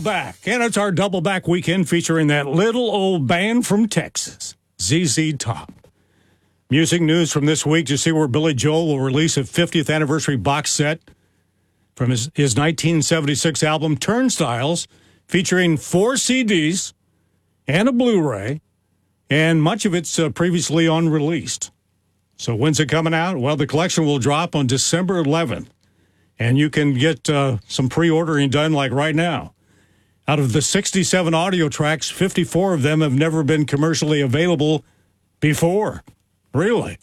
back, and it's our double back weekend featuring that little old band from Texas, ZZ Top. Music news from this week, you see where Billy Joel will release a 50th anniversary box set from his 1976 album Turnstiles, featuring 4 CDs and a Blu-ray, and much of it's previously unreleased. So when's it coming out? Well, the collection will drop on December 11th, and you can get some pre-ordering done like right now. Out of the 67 audio tracks, 54 of them have never been commercially available before. Really?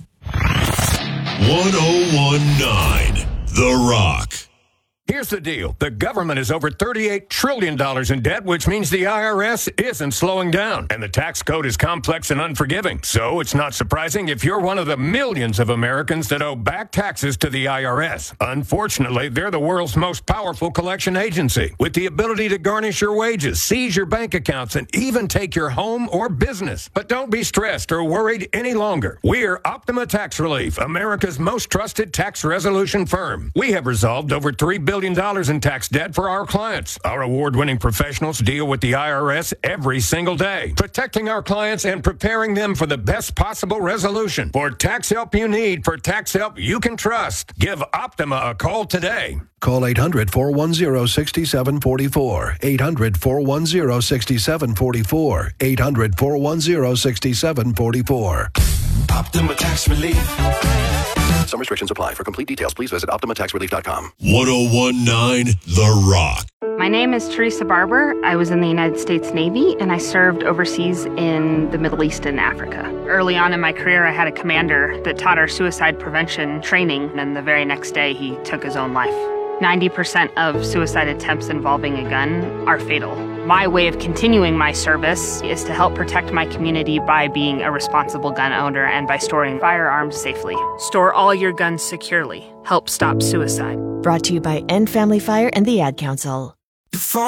1019 The Rock. Here's the deal. The government is over $38 trillion in debt, which means the IRS isn't slowing down. And the tax code is complex and unforgiving. So it's not surprising if you're one of the millions of Americans that owe back taxes to the IRS. Unfortunately, they're the world's most powerful collection agency, with the ability to garnish your wages, seize your bank accounts, and even take your home or business. But don't be stressed or worried any longer. We're Optima Tax Relief, America's most trusted tax resolution firm. We have resolved over $3 billion in tax debt for our clients. Our award-winning professionals deal with the IRS every single day, protecting our clients and preparing them for the best possible resolution. For tax help you need, for tax help you can trust, give Optima a call today. Call 800-410-6744. 800-410-6744. 800-410-6744. Optima Tax Relief. Some restrictions apply. For complete details, please visit OptimaTaxRelief.com. 1019 The Rock. My name is Teresa Barber. I was in the United States Navy, and I served overseas in the Middle East and Africa. Early on in my career, I had a commander that taught our suicide prevention training, and the very next day, he took his own life. 90% of suicide attempts involving a gun are fatal. My way of continuing my service is to help protect my community by being a responsible gun owner and by storing firearms safely. Store all your guns securely. Help stop suicide. Brought to you by End Family Fire and the Ad Council.